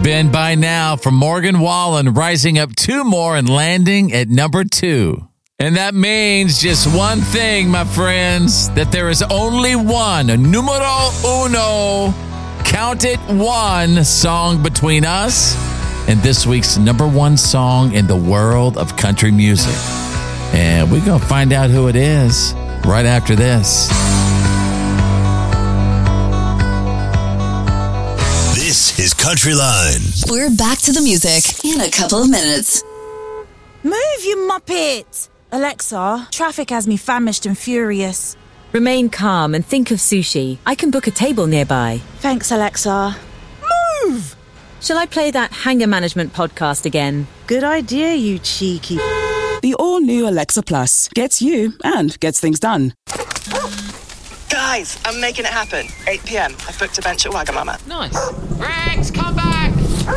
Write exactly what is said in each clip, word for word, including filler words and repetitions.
been by now from Morgan Wallen, rising up two more and landing at number two. And that means just one thing, my friends, that there is only one, numero uno, count it one song between us and this week's number one song in the world of country music. And we're going to find out who it is right after this. This is Country Line. We're back to the music in a couple of minutes. Move, you muppet! Alexa, traffic has me famished and furious. Remain calm and think of sushi. I can book a table nearby. Thanks, Alexa. Move! Shall I play that Hanger Management podcast again? Good idea, you cheeky. The all-new Alexa Plus gets you and gets things done. Guys, I'm making it happen. eight p.m. I've booked a bench at Wagamama. Nice. Rex, come back!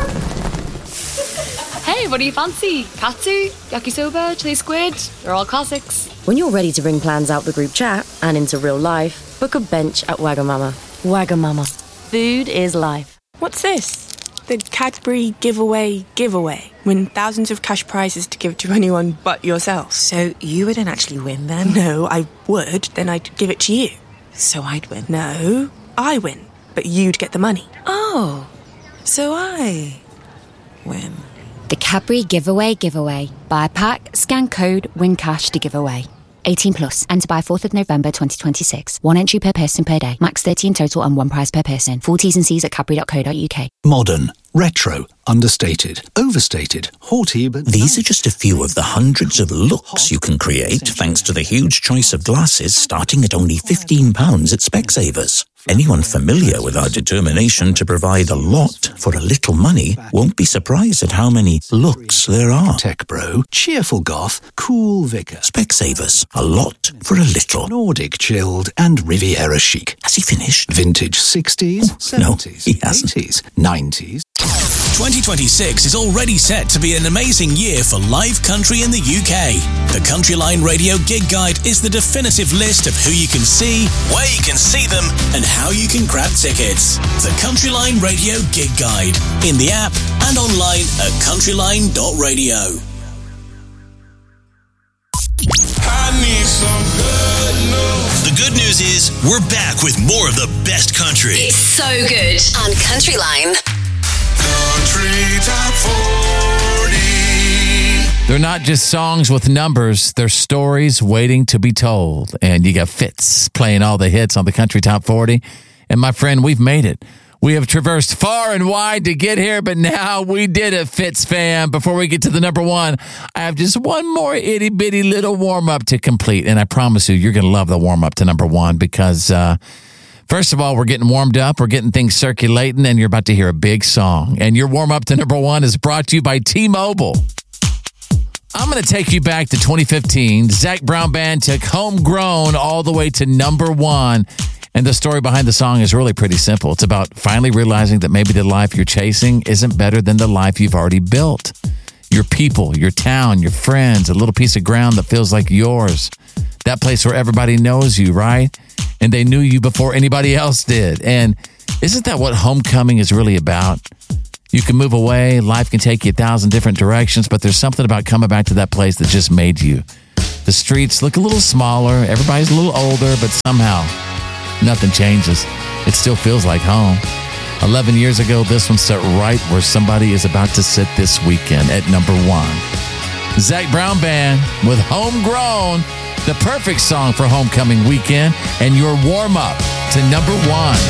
Hey, what do you fancy? Katsu, yakisoba, chili squid? They're all classics. When you're ready to bring plans out the group chat and into real life, book a bench at Wagamama. Wagamama. Food is life. What's this? The Cadbury giveaway giveaway. Win thousands of cash prizes to give to anyone but yourself. So you wouldn't actually win then? No, I would. Then I'd give it to you. So I'd win? No, I win. But you'd get the money. Oh, so I win. The Cadbury Giveaway Giveaway. Buy a pack, scan code, win cash to give away. eighteen plus. Enter by fourth of November twenty twenty-six. One entry per person per day. Max thirty in total and one prize per person. Full T's and C's at cadbury dot co dot uk. Modern, retro, understated, overstated, haughty, but... These are just a few of the hundreds of looks you can create thanks to the huge choice of glasses starting at only fifteen pounds at Specsavers. Anyone familiar with our determination to provide a lot for a little money won't be surprised at how many looks there are. Tech bro, cheerful goth, cool vicar. Specsavers, a lot for a little. Nordic chilled and Riviera chic. Has he finished? Vintage sixties, oh, seventies, no, he hasn't. eighties, nineties. twenty twenty-six is already set to be an amazing year for live country in the U K. The Country Line Radio Gig Guide is the definitive list of who you can see, where you can see them, and how you can grab tickets. The Country Line Radio Gig Guide, in the app and online at countryline dot radio. I need some good news. The good news is we're back with more of the best country. It's so good on Country Line. Country Top forty. They're not just songs with numbers. They're stories waiting to be told. And you got Fitz playing all the hits on the Country Top forty. And my friend, we've made it. We have traversed far and wide to get here, but now we did it, Fitz fam. Before we get to the number one, I have just one more itty-bitty little warm-up to complete. And I promise you, you're going to love the warm-up to number one because... uh First of all, we're getting warmed up, we're getting things circulating, and you're about to hear a big song. And your warm-up to number one is brought to you by T-Mobile. I'm going to take you back to twenty fifteen. Zac Brown Band took Homegrown all the way to number one. And the story behind the song is really pretty simple. It's about finally realizing that maybe the life you're chasing isn't better than the life you've already built. Your people, your town, your friends, a little piece of ground that feels like yours. That place where everybody knows you, right? And they knew you before anybody else did. And isn't that what homecoming is really about? You can move away, life can take you a thousand different directions, but there's something about coming back to that place that just made you. The streets look a little smaller, everybody's a little older, but somehow nothing changes. It still feels like home. eleven years ago, this one sat right where somebody is about to sit this weekend at number one. Zac Brown Band with Homegrown. The perfect song for homecoming weekend and your warm-up to number one.